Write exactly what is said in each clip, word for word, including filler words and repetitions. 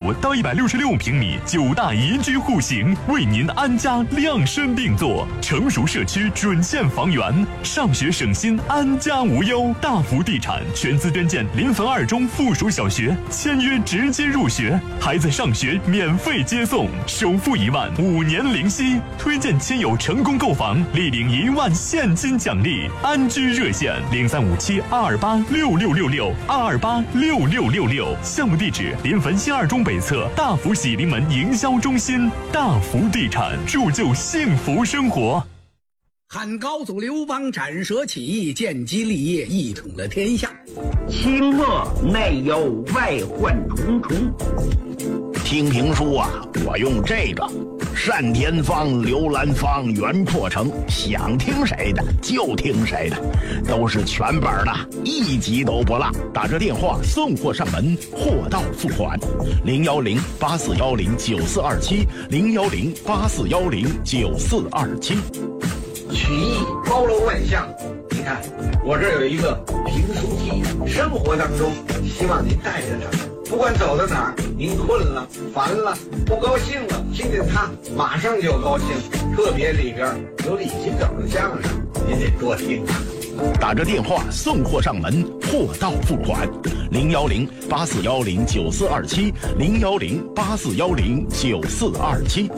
五到一百六十六平米九大宜居户型，为您安家量身定做。成熟社区准线房源，上学省心，安家无忧。大福地产全资捐建临汾二中附属小学，签约直接入学，孩子上学免费接送，首付一万，五年零息。推荐亲友成功购房，立领一万现金奖励。安居热线零三五七二二八六六六六二二八六六六六，项目地址临汾新二中北侧大福喜临门营销中心。大福地产，铸就幸福生活。 汉高祖刘邦斩蛇起义，建基立业，一统了天下。 清末内忧外患重重。 听评书啊，我用这个单田芳、刘兰芳、袁阔成，想听谁的就听谁的，都是全本的，一集都不落。打这电话送货上门，货到付款。零幺零八四幺零九四二七，零幺零八四幺零九四二七。 曲艺包罗万象，你看我这有一个评书机，生活当中希望您带着它，不管走到哪儿，您困了、烦了、不高兴了，听见它马上就高兴。特别里边有李金斗的相声，您得多听啊。 打着电话送货上门，货到付款。零幺零八四幺零九四二七，零幺零八四幺零九四二七。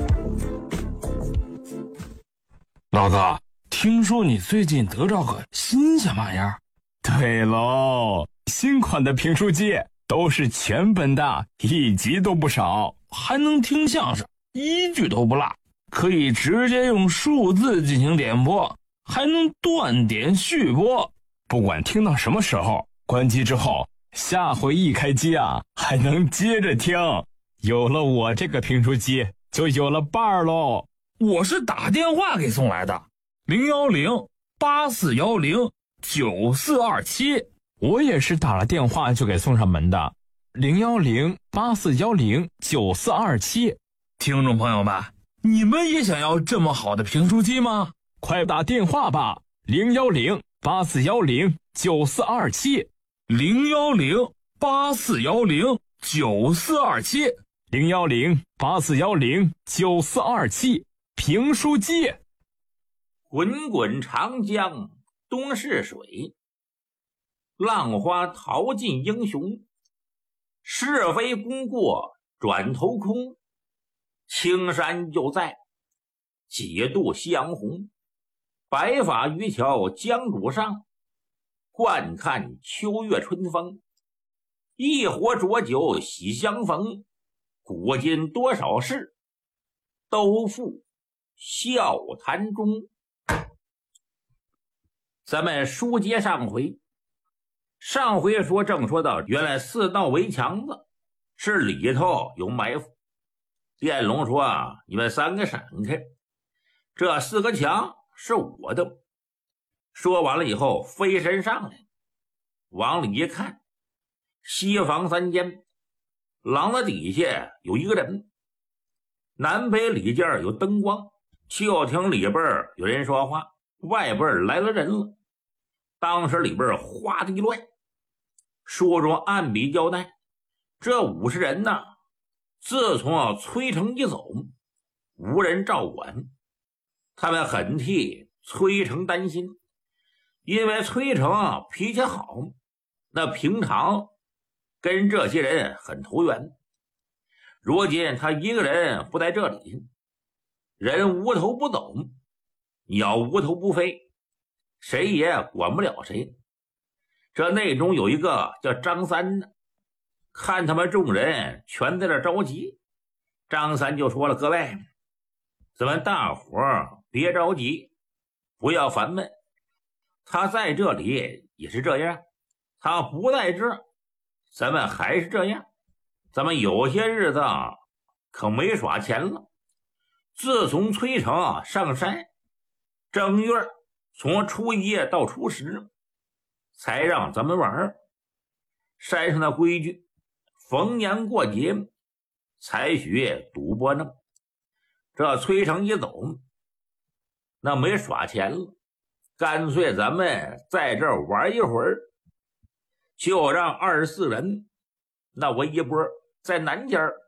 老子听说你最近得着个新鲜玩意儿？ 对喽，新款的评书机都是全本的，一集都不少， 还能听相声，一句都不落，可以直接用数字进行点播，还能断点续播。 不管听到什么时候，关机之后，下回一开机啊，还能接着听。有了我这个评书机，就有了伴儿喽。 我是打电话给送来的，零幺零八四幺零九四二七。 我也是打了电话就给送上门的，零幺零八四幺零九四二七。 听众朋友们，你们也想要这么好的评书机吗？ 快打电话吧，零幺零八四幺零九四二七， 零幺零八四幺零九四二七， 零幺零八四幺零九四二七。评书机。 滚滚长江东逝水，浪花淘尽英雄。是非功过转头空，青山就在，几度夕阳红。白发渔樵江渚上，惯看秋月春风。一壶浊酒喜相逢，古今多少事，都付笑谈中。咱们书接上回，上回说正说到，原来四道围墙子是里头有埋伏。电龙说啊，你们三个闪开，这四个墙是我的。说完了以后，飞身上来，往里一看，西房三间，廊子底下有一个人，南北里间有灯光，就听里边有人说话，外边来了人了。当时里边哗的一乱，书中按笔交代，这五十人呢，自从啊崔成一走，无人照管，他们很替崔成担心，因为崔成啊脾气好，那平常跟这些人很投缘。如今他一个人不在这里，人无头不走，鸟无头不飞，谁也管不了谁。这内中有一个叫张三的，看他们众人全在这着急，张三就说了，各位，咱们大伙儿别着急，不要烦闷，他在这里也是这样，他不在这咱们还是这样。咱们有些日子可没耍钱了，自从崔成上山，正月从初一到初十才让咱们玩。山上的规矩，逢年过节才许赌博呢。这崔成一走，那没耍钱了，干脆咱们在这儿玩一会儿，就让二十四人那我一波在南间